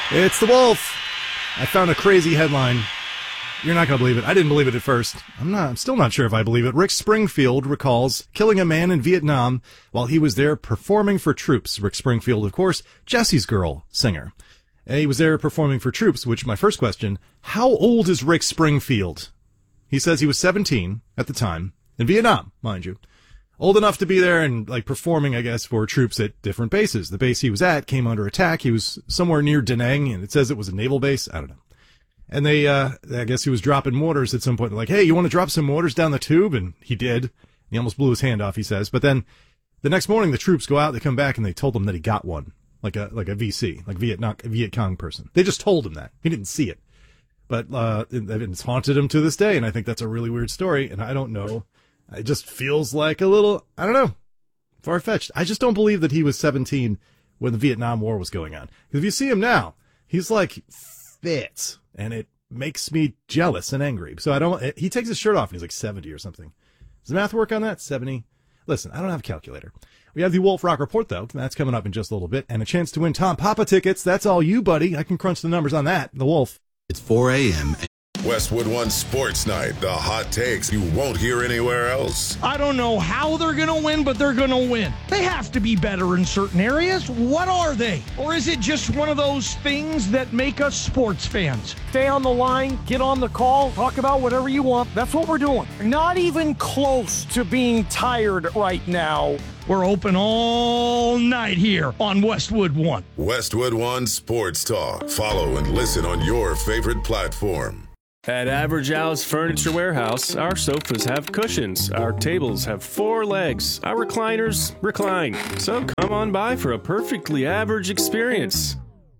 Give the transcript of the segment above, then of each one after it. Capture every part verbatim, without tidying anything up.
It's the Wolf. I found a crazy headline. You're not going to believe it. I didn't believe it at first. I'm not. I'm still not sure if I believe it. Rick Springfield recalls killing a man in Vietnam while he was there performing for troops. Rick Springfield, of course, Jesse's Girl singer. And he was there performing for troops, which my first question, how old is Rick Springfield? He says he was seventeen at the time, in Vietnam, mind you. Old enough to be there and, like, performing, I guess, for troops at different bases. The base he was at came under attack. He was somewhere near Da Nang, and it says it was a naval base. I don't know. And they, uh, I guess he was dropping mortars at some point. They're like, hey, you want to drop some mortars down the tube? And he did. He almost blew his hand off, he says. But then the next morning, the troops go out, they come back, and they told him that he got one. Like a, like a V C, like Vietnam, a Viet Cong person. They just told him that. He didn't see it. But, uh, it, it's haunted him to this day, and I think that's a really weird story, and I don't know. It just feels like a little, I don't know, far-fetched. I just don't believe that he was seventeen when the Vietnam War was going on. Because if you see him now, he's like fit, and it makes me jealous and angry. So I don't, he takes his shirt off, and he's like seventy or something. Does the math work on that? seventy? Listen, I don't have a calculator. We have the Wolf Rock Report, though. That's coming up in just a little bit. And a chance to win Tom Papa tickets. That's all you, buddy. I can crunch the numbers on that. The Wolf. It's four a.m. Westwood One Sports Night. The hot takes you won't hear anywhere else. I don't know how they're going to win, but they're going to win. They have to be better in certain areas. What are they? Or is it just one of those things that make us sports fans? Stay on the line, get on the call, talk about whatever you want. That's what we're doing. Not even close to being tired right now. We're open all night here on Westwood One. Westwood One Sports Talk. Follow and listen on your favorite platform. At Average Al's Furniture Warehouse, our sofas have cushions, our tables have four legs, our recliners recline. So come on by for a perfectly average experience.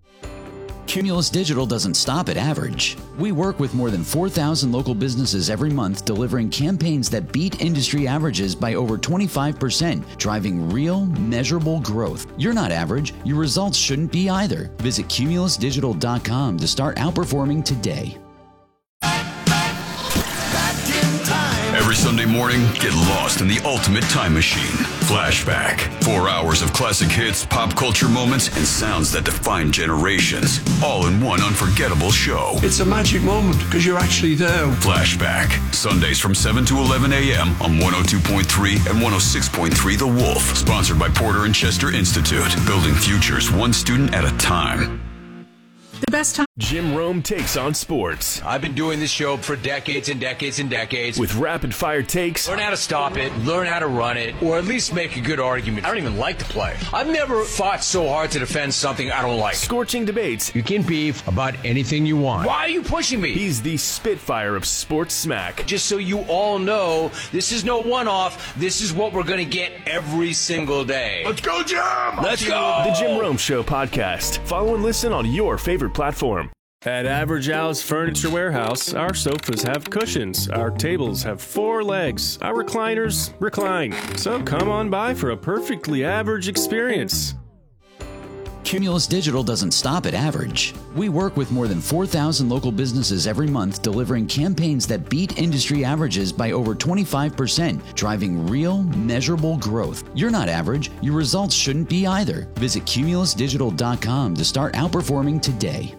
Cumulus Digital doesn't stop at average. We work with more than four thousand local businesses every month, delivering campaigns that beat industry averages by over twenty-five percent, driving real, measurable growth. You're not average. Your results shouldn't be either. Visit cumulus digital dot com to start outperforming today. Every Sunday morning, get lost in the ultimate time machine. Flashback. Four hours of classic hits, pop culture moments, and sounds that define generations. All in one unforgettable show. It's a magic moment because you're actually there. Flashback. Sundays from seven to eleven a.m. on one oh two point three and one oh six point three The Wolf. Sponsored by Porter and Chester Institute. Building futures one student at a time. The best time. Jim Rome takes on sports. I've been doing this show for decades and decades and decades. With rapid-fire takes. Learn how to stop it, learn how to run it, or at least make a good argument. I don't even like to play. I've never fought so hard to defend something I don't like. Scorching debates. You can beef about anything you want. Why are you pushing me? He's the Spitfire of sports smack. Just so you all know, this is no one-off. This is what we're going to get every single day. Let's go, Jim! Let's go! The Jim Rome Show podcast. Follow and listen on your favorite platform. At Average Al's Furniture Warehouse, our sofas have cushions, our tables have four legs, our recliners recline. So come on by for a perfectly average experience. Cumulus Digital doesn't stop at average. We work with more than four thousand local businesses every month, delivering campaigns that beat industry averages by over twenty-five percent, driving real, measurable growth. You're not average. Your results shouldn't be either. Visit cumulus digital dot com to start outperforming today.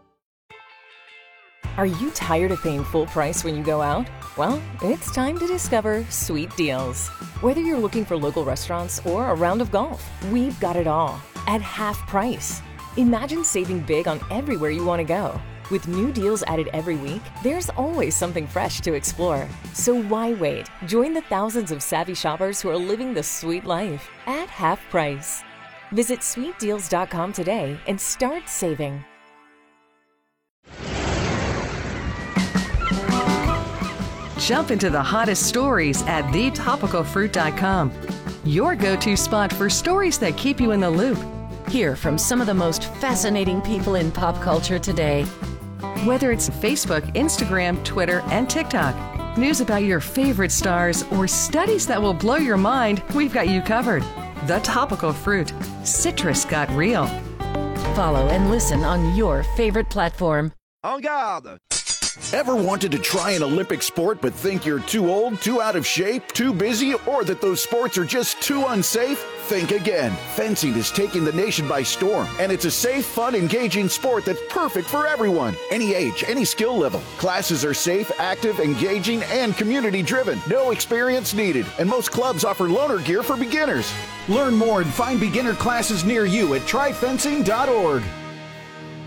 Are you tired of paying full price when you go out? Well, it's time to discover Sweet Deals. Whether you're looking for local restaurants or a round of golf, we've got it all at half price. Imagine saving big on everywhere you want to go. With new deals added every week, there's always something fresh to explore. So why wait? Join the thousands of savvy shoppers who are living the sweet life at half price. Visit sweet deals dot com today and start saving. Jump into the hottest stories at the topical fruit dot com. Your go-to spot for stories that keep you in the loop. Hear from some of the most fascinating people in pop culture today. Whether it's Facebook, Instagram, Twitter, and TikTok, news about your favorite stars, or studies that will blow your mind, we've got you covered. The Topical Fruit. Citrus got real. Follow and listen on your favorite platform. En garde! Ever wanted to try an Olympic sport but think you're too old, too out of shape, too busy, or that those sports are just too unsafe? Think again. Fencing is taking the nation by storm, and it's a safe, fun, engaging sport that's perfect for everyone. Any age, any skill level. Classes are safe, active, engaging, and community-driven. No experience needed, and most clubs offer loaner gear for beginners. Learn more and find beginner classes near you at try fencing dot org.